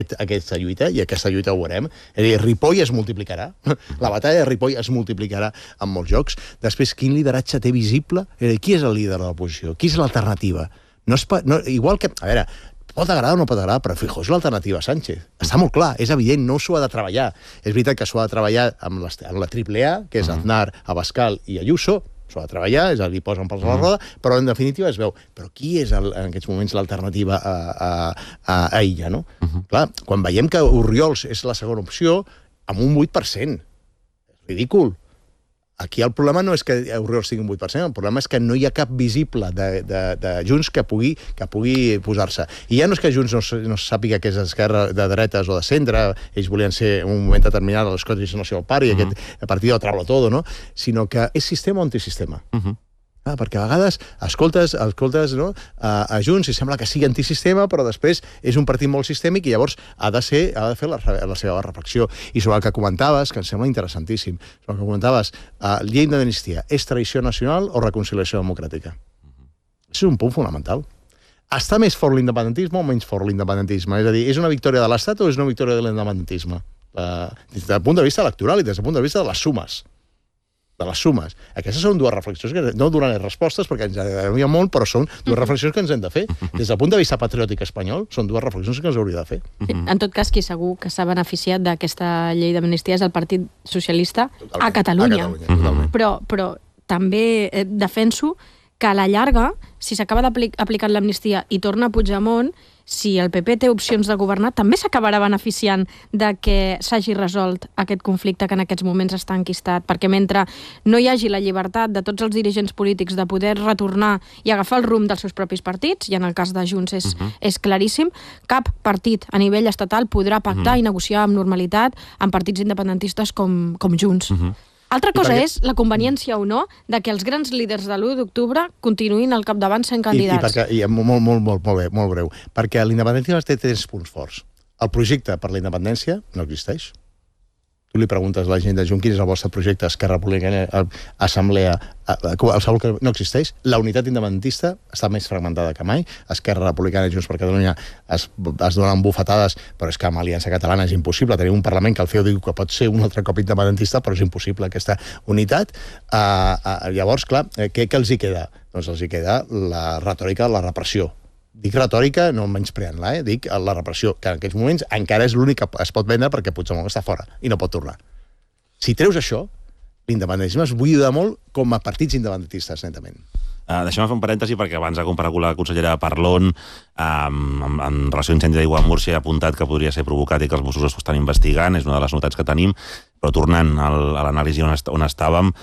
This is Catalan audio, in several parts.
aquesta lluita, i aquesta lluita ho veurem. És a dir, Ripoll es multiplicarà. La batalla de Ripoll es multiplicarà en molts jocs. Després, quin lideratge té visible? Qui és el líder de l'oposició? Qui és l'alternativa? Igual que... A veure, pot agradar o no pot agradar, però Feijóo és l'alternativa a Sánchez. Està molt clar, és evident, no s'ho ha de treballar. És veritat que s'ho ha de treballar amb la AAA, que és Aznar, Abascal i Ayuso, s'ho ha de treballar, és a dir, posen pels a la roda, però en definitiva es veu. Però qui és en aquests moments l'alternativa a ella, no? Clar, quan veiem que Orriols és la segona opció, amb un 8%. És ridícul. Aquí el problema no és que Orriols tingui un 8%, el problema és que no hi ha cap visible de Junts que pugui posar-se. I ja no és que Junts no sàpiga que és d'esquerra, de dretes o de centre, ells volien ser en un moment determinat a l'Scottish National Party, aquest partit de Traula Todo, no? Sinó que és sistema o antisistema. Perquè a vegades escoltes no? A Junts i sembla que sigui antisistema, però després és un partit molt sistèmic i llavors ha de fer la seva reflexió. I sobre el que comentaves, que em sembla interessantíssim, sobre el que comentaves, llei d'amnistia, és traïció nacional o reconciliació democràtica? És un punt fonamental. Està més fort l'independentisme o menys fort l'independentisme? És a dir, és una victòria de l'Estat o és una victòria de l'independentisme? Des del punt de vista electoral i des del punt de vista de les sumes. Aquestes són dues reflexions que no donen respostes perquè ens agradaria molt, però són dues reflexions que ens hem de fer. Des del punt de vista patriòtic espanyol, són dues reflexions que ens hauria de fer. Sí, en tot cas, qui segur que s'ha beneficiat d'aquesta llei d'amnistia és el Partit Socialista a Catalunya. Però també defenso que a la llarga, si s'acaba d'aplicant l'amnistia i torna a Puigdemont, si el PP té opcions de governar, també s'acabarà beneficiant de que s'hagi resolt aquest conflicte que en aquests moments està enquistat, perquè mentre no hi hagi la llibertat de tots els dirigents polítics de poder retornar i agafar el rumb dels seus propis partits, i en el cas de Junts és claríssim, cap partit a nivell estatal podrà pactar i negociar amb normalitat amb partits independentistes com Junts. Altra cosa és la conveniència o no de que els grans líders de l'1 d'octubre continuïn al capdavant sent candidats. I molt breu, perquè l'independentisme té 3 punts forts. El projecte per la independència no existeix. Tu li preguntes a la gent de Junts quin és el vostre projecte, Esquerra Republicana, Assemblea, que no existeix. La unitat independentista està més fragmentada que mai. Esquerra Republicana i Junts per Catalunya es donen bufetades, però és que amb Aliança Catalana és impossible. Tenim un Parlament que el CEO diu que pot ser un altre cop independentista, però és impossible aquesta unitat. Llavors, clar, què els hi queda? Doncs els hi queda la retòrica de la repressió. Dic retòrica, no menyspreant-la, dic la repressió, que en aquests moments encara és l'únic que es pot vendre perquè Puigdemont està fora i no pot tornar. Si treus això, l'independentisme es buida molt com a partits independentistes, netament. Deixem-me fer un parèntesi perquè abans ha comparegut la consellera Parlon en relació a incendi d'aigua a Múrcia, ha apuntat que podria ser provocat i que els Mossos ho estan investigant, és una de les notats que tenim, però tornant a l'anàlisi on estàvem,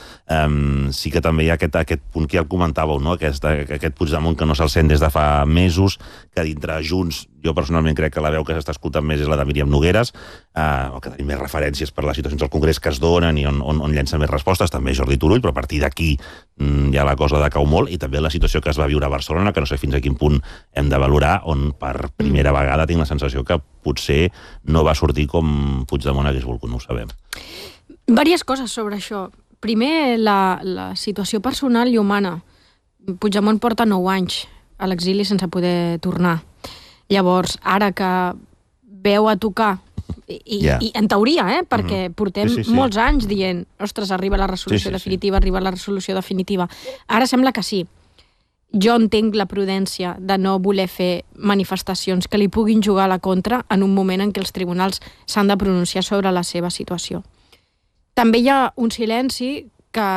sí que també hi ha aquest punt que ja el comentàveu, no? Aquest Puigdemont que no se'l sent des de fa mesos, que dintre Junts, jo personalment crec que la veu que s'està escoltant més és la de Míriam Nogueres, o que tenim més referències per les situacions del Congrés que es donen i on llencen més respostes, també Jordi Turull, però a partir d'aquí ja la cosa decau molt, i també la situació que es va viure a Barcelona, que no sé fins a quin punt hem de valorar, on per primera vegada tinc la sensació que potser no va sortir com Puigdemont hagués volgut, no ho sabem. Vàries coses sobre això. Primer, la situació personal i humana. Puigdemont porta 9 anys a l'exili sense poder tornar. Llavors, ara que veu a tocar, i en teoria, perquè portem molts anys dient, ostres, arriba la resolució definitiva, arriba la resolució definitiva. Ara sembla que sí. Jo entenc la prudència de no voler fer manifestacions que li puguin jugar a la contra en un moment en què els tribunals s'han de pronunciar sobre la seva situació. També hi ha un silenci que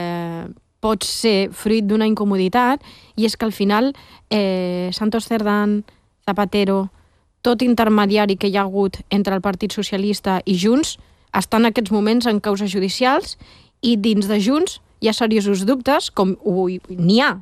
pot ser fruit d'una incomoditat, i és que al final Santos Cerdán, Zapatero, tot intermediari que hi ha hagut entre el Partit Socialista i Junts estan en aquests moments en causes judicials, i dins de Junts hi ha seriosos dubtes, com n'hi ha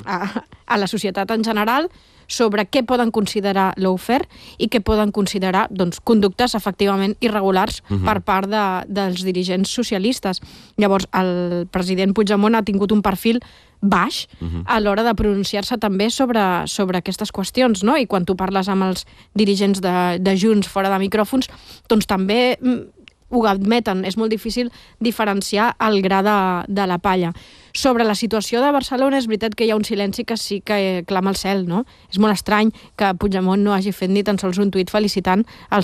a la societat en general, sobre què poden considerar lawfare i què poden considerar conductes efectivament irregulars per part dels dirigents socialistes. Llavors, el president Puigdemont ha tingut un perfil baix a l'hora de pronunciar-se també sobre aquestes qüestions, no? I quan tu parles amb els dirigents de Junts fora de micròfons, doncs també ho admeten, és molt difícil diferenciar el gra de la palla. Sobre la situació de Barcelona és veritat que hi ha un silenci que sí que clama al cel, no? És molt estrany que Puigdemont no hagi fet ni tan sols un tuit felicitant el